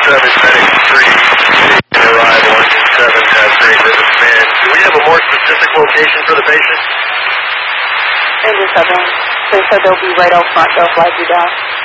7, medic 3, arrival, engine 7, great visit command. Do we have a more specific location for the patient? Engine 7. They said they'll be right out front. They'll flag you down.